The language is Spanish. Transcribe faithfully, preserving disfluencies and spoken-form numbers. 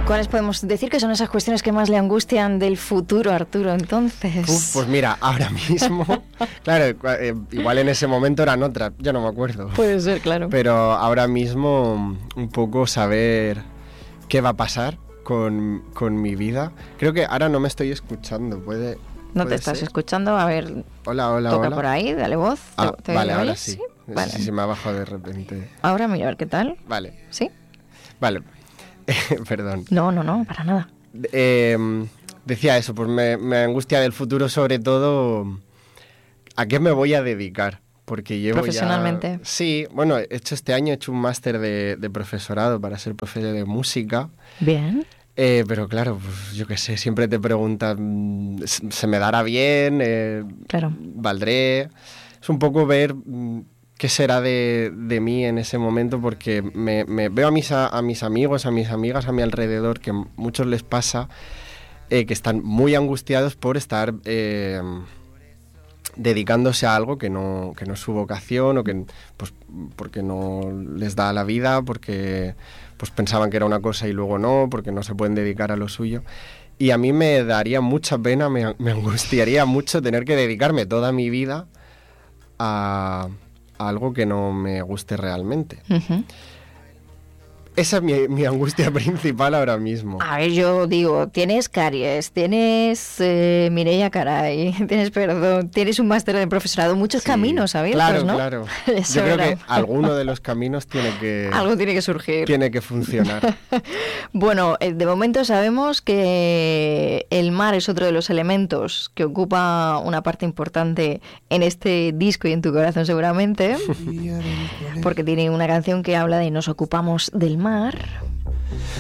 ¿Cuáles podemos decir que son esas cuestiones que más le angustian del futuro, Arturo, entonces? Uf, pues mira, ahora mismo, claro, eh, igual en ese momento eran otras, ya no me acuerdo. Puede ser, claro. Pero ahora mismo un poco saber qué va a pasar con, con mi vida. Creo que ahora no me estoy escuchando, puede... No ¿puede te estás ser? escuchando, a ver, Hola, hola, toca hola. por ahí, dale voz. Ah, ¿Te, te vale, ahora oyes? sí. ¿Sí? Sí, Vale. sí, se me ha bajado de repente. Ahora mira, a ver qué tal. Vale, ¿Sí? vale. Perdón. No, no, no, para nada. Eh, decía eso, pues me, me angustia del futuro, sobre todo a qué me voy a dedicar. Porque llevo Profesionalmente. Ya... Sí, bueno, he hecho este año, he hecho un máster de, de profesorado para ser profesor de música. Bien. Eh, pero claro, pues yo qué sé, siempre te preguntan, ¿se me dará bien? Eh, Claro. ¿Valdré? Es un poco ver mm, qué será de, de mí en ese momento, porque me, me veo a mis, a, a mis amigos, a mis amigas a mi alrededor, que a muchos les pasa eh, que están muy angustiados por estar eh, dedicándose a algo que no, que no es su vocación, o que pues porque no les da la vida, porque pues pensaban que era una cosa y luego no, porque no se pueden dedicar a lo suyo. Y a mí me daría mucha pena, me, me angustiaría mucho tener que dedicarme toda mi vida a, a algo que no me guste realmente. Uh-huh. Esa es mi, mi angustia principal ahora mismo. A ver, yo digo, tienes caries, tienes eh, Mireia Caray, tienes, perdón, tienes un máster de profesorado, muchos Sí, caminos abiertos, claro, ¿no? Claro, Eso yo creo era. que alguno de los caminos tiene que... Algo tiene que surgir. Tiene que funcionar. Bueno, eh, de momento sabemos que el mar es otro de los elementos que ocupa una parte importante en este disco y en tu corazón seguramente, porque tiene una canción que habla de nos ocupamos del mar.